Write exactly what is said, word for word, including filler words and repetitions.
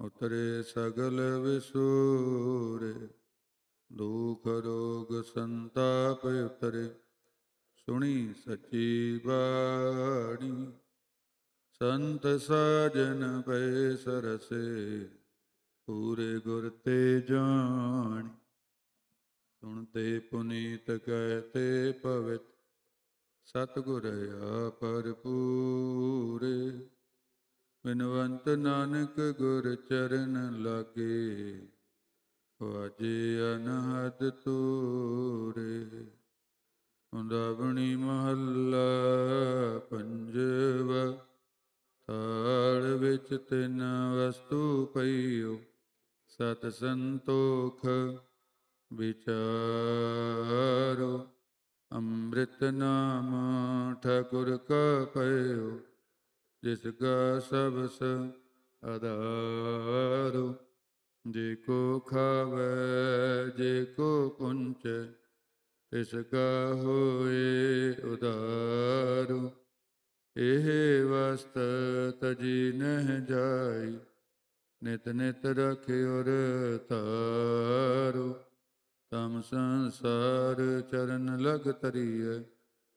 ਉਤਰੇ ਸਗਲ ਵਿਸੂਰੇ, ਦੁਖ ਰੋਗ ਸੰਤਾਪ ਉਤਰੇ। ਸੁਣੀ ਸੱਚੀ ਬਾਣੀ, ਸੰਤ ਸਾਜਨ ਪਏ ਸਰਸੇ, ਪੂਰੇ ਗੁਰ ਤੇ ਜਾਣੀ। ਸੁਣਤੇ ਪੁਨੀਤ ਕਹਿਤੇ ਪਵਿੱਤ, ਸਤਿਗੁਰ ਆਪਰ ਪੂਰੇ। ਬਿਨਵੰਤ ਨਾਨਕ ਗੁਰ ਚਰਨ ਲਾਗੇ, ਵਾਜੇ ਅਨਹਦ ਤੂਰੇ। ਉਂਦਾਵਣੀ ਮਹੱਲਾ ਪੰਜਵਾ, ਥਾਲ ਵਿੱਚ ਤਿੰਨ ਵਸਤੂ ਪਈਓ, ਸਤ ਸੰਤੋਖ ਵਿਚਾਰੋ। ਅੰਮ੍ਰਿਤ ਨਾਮ ਠਾਕੁਰ ਕਾ ਪਇਓ, ਜਿਸ ਕਾ ਸਬਸ ਆਧਾਰੋ। ਜੇ ਕੋ ਖਾਵੈ ਜੇ ਕੋ ਪੁੰਚੈ, ਤਿਸ ਕਾ ਹੋਏ ਉਧਾਰੋ। ਇਹ ਵਸਤ ਤਜੀ ਨਹਿ ਜਾਈ, ਨਿਤ ਨਿਤ ਰਖਿਓਰ ਧਾਰੋ। ਤਮ ਸੰਸਾਰ ਚਰਨ ਲਗ ਤਰੀਐ,